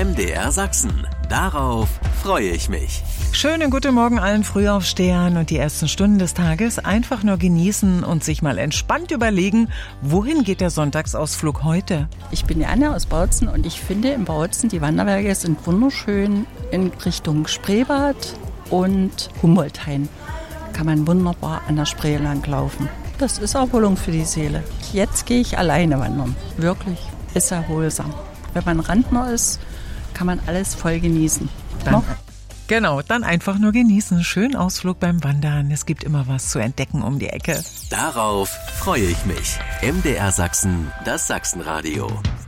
MDR Sachsen. Darauf freue ich mich. Schönen guten Morgen allen Frühaufstehern und die ersten Stunden des Tages einfach nur genießen und sich mal entspannt überlegen, wohin geht der Sonntagsausflug heute? Ich bin die Anna aus Bautzen und ich finde in Bautzen, die Wanderwege sind wunderschön in Richtung Spreebad und Humboldthain. Kann man wunderbar an der Spree lang laufen. Das ist Erholung für die Seele. Jetzt gehe ich alleine wandern. Wirklich, ist erholsam. Wenn man Rentner ist, kann man alles voll genießen. Dann einfach nur genießen. Schönen Ausflug beim Wandern. Es gibt immer was zu entdecken um die Ecke. Darauf freue ich mich. MDR Sachsen, das Sachsenradio.